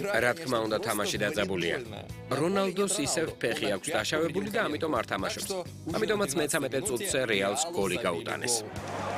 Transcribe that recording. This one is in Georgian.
რა თქმა უნდა, თამაში დაძაბულია. რონალდოს ისევ ფეხი აქვს დაშავებული და ამიტომ არ თამაშობს. ამიტომაც მე-13 წუთზე რეალს გოლი გაუტანეს.